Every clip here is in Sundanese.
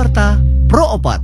Kadaluarta Pro Opat.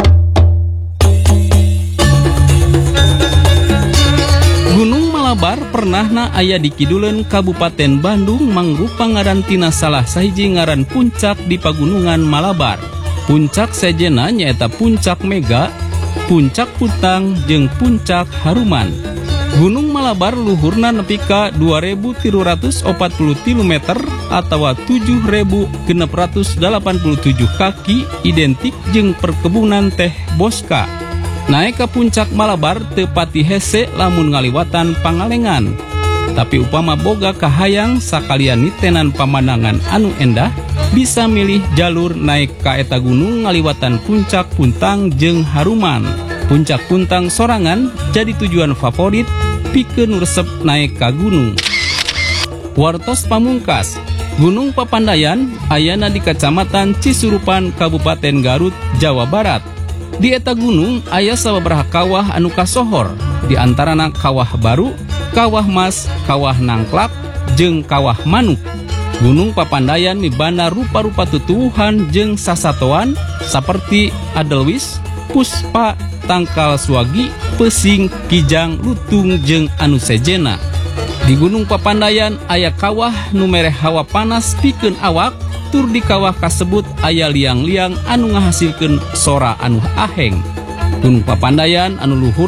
Gunung Malabar pernahna aya di kiduleun Kabupaten Bandung mangrupa ngarantina salah sahiji ngaran puncak di pagunungan Malabar. Puncak sejenna nyaeta Puncak Mega, Puncak Puntang jeung Puncak Haruman. Gunung Malabar luhurna nepi ka 2.343 km atawa 7.687 kaki identik jeung perkebunan teh Bosca. Naik ke puncak Malabar teu pati hese lamun ngaliwatan Pangalengan. Tapi upama boga kahayang sakalian nitenan pamandangan anu endah, bisa milih jalur naik ka eta gunung ngaliwatan Puncak Puntang jeung Haruman. Puncak Puntang sorangan jadi tujuan favorit pikeun resep naik ka gunung. Wartos pamungkas, Gunung Papandayan ayana di Kecamatan Cisurupan, Kabupaten Garut, Jawa Barat. Di eta gunung aya sababaraha kawah anu kasohor, di antarana Kawah Baru, Kawah Mas, Kawah Nangklak, jeung Kawah Manuk. Gunung Papandayan mibanda rupa-rupa tutuwuhan jeung sasatoan saperti Adelwis, Puspa, Tangkal Suwagi, Pesing, Kijang, Lutung, jeung anu sejena. Di Gunung Papandayan aya kawah nu mere hawa panas pikeun awak. Tur di kawah kasebut aya liang-liang anu ngahasilkeun sora anu aheng. Gunung Papandayan anu luhur